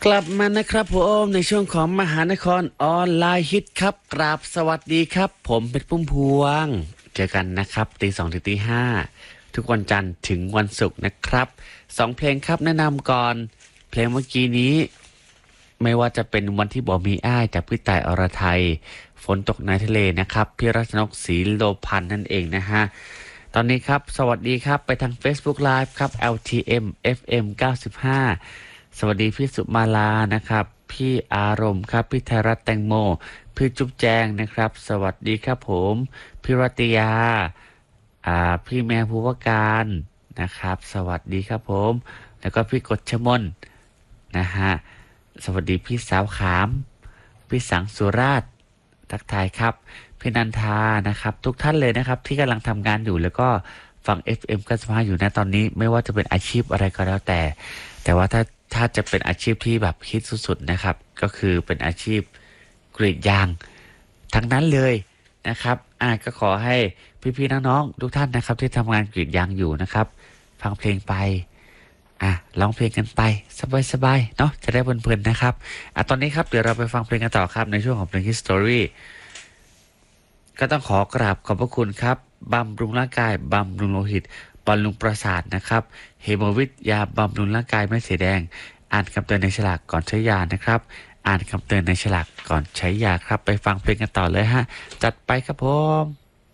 กลับมานะครับผมในช่วงของมหานครออนไลน์ฮิตครับกราบสวัสดีครับผมเป็นพุ่มพวงเจอกันนะครับตี 2 ถึงตี 5ทุกวันจันทร์ถึงวันศุกร์นะครับ2 เพลงครับแนะนำก่อนเพลงเมื่อกี้นี้ไม่ว่าจะเป็นวันที่บ่มีอ้ายจากพี่ต่ายอรไทยฝนตกในทะเลนะครับพี่รัชนกศรีโลพันธ์นั่นเองนะฮะตอนนี้ครับสวัสดีครับไปทาง Facebook Live ครับ LTM FM 95สวัสดีพี่สุมาลานะครับพี่อารมณ์ครับพี่ไทยรัฐแตงโมพี่จุ๊บแจงนะครับสวัสดีครับผมพี่รัตยาพี่แม่ภูวการนะครับสวัสดีครับผมแล้วก็พี่กฎชมนนะฮะสวัสดีพี่สาวขามพี่สังสุราชทักทายครับพี่นันทานะครับทุกท่านเลยนะครับที่กำลังทำงานอยู่แล้วก็ฟัง FM 95อยู่นะตอนนี้ไม่ว่าจะเป็นอาชีพอะไรก็แล้วแต่ว่าถ้าจะเป็นอาชีพที่แบบฮิตสุดๆนะครับก็คือเป็นอาชีพกรีดยางทั้งนั้นเลยนะครับก็ขอให้พี่ๆน้องๆทุกท่านนะครับที่ทำงานกรีดยางอยู่นะครับฟังเพลงไปร้องเพลงกันไปสบายๆเนาะจะได้เพลินๆนะครับตอนนี้ครับเดี๋ยวเราไปฟังเพลงกันต่อครับในช่วงของเพลง History ก็ต้องขอกราบขอบพระคุณครับบำรุงร่างกายบำรุงโลหิตบำรุงประสาทนะครับเฮโมวิทยาบำรุงร่างกายไม่สีแดงอ่านคำเตือนในฉลากก่อนใช้ยานะครับอ่านคำเตือนในฉลากก่อนใช้ยาครับไปฟังเพลงกันต่อเลยฮะจัดไปครับผม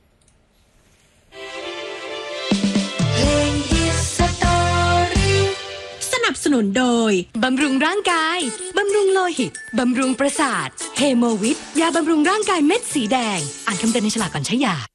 สนับสนุนโดยบำรุงร่างกายบำรุงโลหิตบำรุงประสาทเฮโมวิทยาบำรุงร่างกายเม็ดสีแดงอ่านคำเตือนในฉลากก่อนใช้ยา